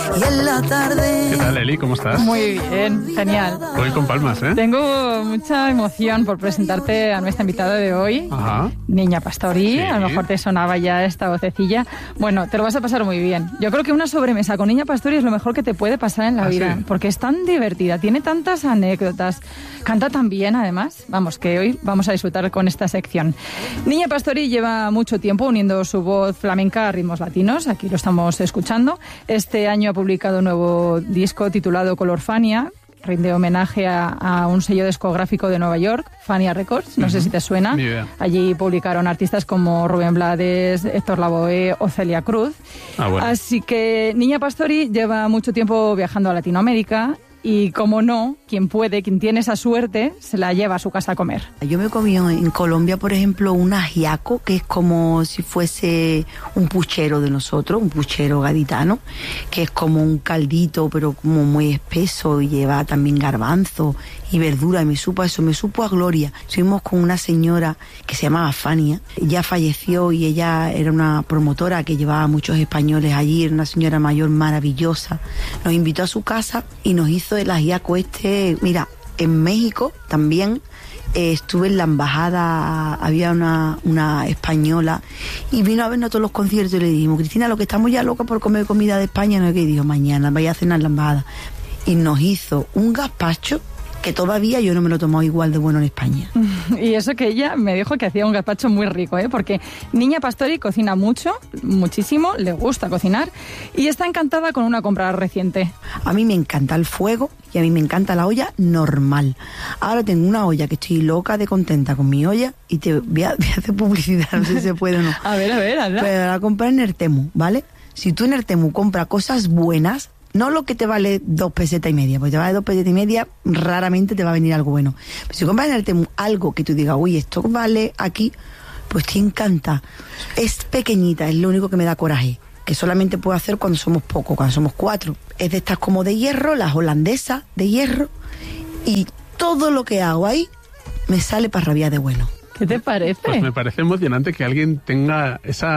y en la tarde. ¿Qué tal, Eli? ¿Cómo estás? Muy bien, genial. Hoy con palmas, ¿eh? Tengo mucha emoción por presentarte a nuestra invitada de hoy, Ajá. Niña Pastori. Sí. A lo mejor te sonaba ya esta vocecilla. Bueno, te lo vas a pasar muy bien. Yo creo que una sobremesa con Niña Pastori es lo mejor que te puede pasar en la vida, ¿sí? porque es tan divertida, tiene tantas anécdotas, canta tan bien además. Vamos, que hoy vamos a disfrutar con esta sección. Niña Pastori lleva mucho tiempo uniendo su voz flamenca a ritmos latinos. Aquí lo estamos escuchando. Este año ha publicado un nuevo disco titulado Color Fania. Rinde homenaje a un sello discográfico de Nueva York, Fania Records, no sé si te suena. Ni idea. Allí publicaron artistas como Rubén Blades, Héctor Lavoe o Celia Cruz. Bueno. Así que Niña Pastori lleva mucho tiempo viajando a Latinoamérica y, como no, quien puede, quien tiene esa suerte, se la lleva a su casa a comer. Yo me comí en Colombia, por ejemplo, un ajiaco, que es como si fuese un puchero de nosotros, un puchero gaditano, que es como un caldito, pero como muy espeso, y lleva también garbanzo y verdura, y me supo a gloria. Estuvimos con una señora que se llamaba Fania, ya falleció y ella era una promotora que llevaba a muchos españoles allí, era una señora mayor maravillosa. Nos invitó a su casa y nos hizo el ajiaco este. Mira, en México también estuve en la embajada, había una española y vino a vernos todos los conciertos y le dijimos: Cristina, lo que estamos ya locas por comer comida de España, no es que. Y dijo: mañana vaya a cenar en la embajada. Y nos hizo un gazpacho que todavía yo no me lo he tomado igual de bueno en España. Y eso que ella me dijo que hacía un gazpacho muy rico, porque Niña Pastori cocina mucho, muchísimo, le gusta cocinar y está encantada con una compra reciente. A mí me encanta el fuego y a mí me encanta la olla normal. Ahora tengo una olla que estoy loca de contenta con mi olla y te voy a hacer publicidad, no sé si se puede o no. A ver, hazla. Pero la compré en el Temu, ¿vale? Si tú en el Temu compras cosas buenas, no lo que te vale 2,5 pesetas, porque te vale 2,5 pesetas, raramente te va a venir algo bueno. Pero si compras en el Temu algo que tú digas: uy, esto vale aquí, pues te encanta. Es pequeñita, es lo único que me da coraje, que solamente puedo hacer cuando somos pocos, cuando somos 4. Es de estas como de hierro, las holandesas de hierro, y todo lo que hago ahí me sale para rabiar de bueno. ¿Qué te parece? Pues me parece emocionante que alguien tenga ese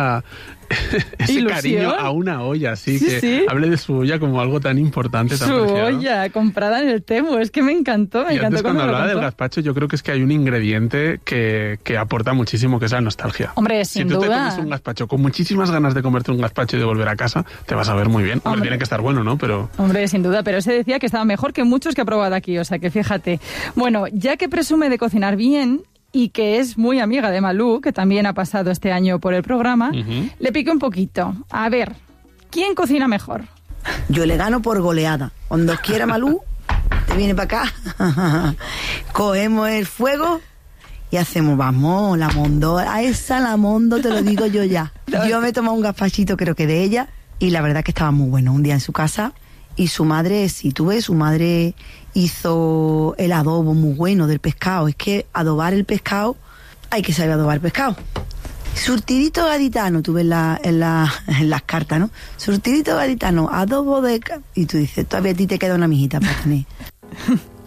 ilusión, cariño a una olla, así sí, que sí. hable de su olla como algo tan importante, tan Su preciado. olla comprada en el Temu, es que me encantó. Y antes, cuando hablaba del gazpacho, yo creo que es que hay un ingrediente que aporta muchísimo, que es la nostalgia. Hombre, sin duda. Si tú te comes un gazpacho con muchísimas ganas de comerte un gazpacho y de volver a casa, te vas a ver muy bien. Hombre, tiene que estar bueno, ¿no? Pero... Hombre, sin duda, pero se decía que estaba mejor que muchos que ha probado aquí, o sea que fíjate. Bueno, ya que presume de cocinar bien y que es muy amiga de Malú, que también ha pasado este año por el programa, le piqué un poquito. A ver, ¿quién cocina mejor? Yo le gano por goleada. Cuando quiera Malú, te viene para acá, cogemos el fuego y hacemos, vamos, la mondo, a esa la mondo, te lo digo yo ya. Yo me he tomado un gazpachito, creo que de ella, y la verdad que estaba muy bueno. Un día en su casa, y su madre, si tú ves, su madre hizo el adobo muy bueno del pescado. Es que adobar el pescado, hay que saber adobar el pescado. Surtidito gaditano, tú ves en las cartas, ¿no? Surtidito gaditano, adobo de... Y tú dices: todavía a ti te queda una mijita para tener.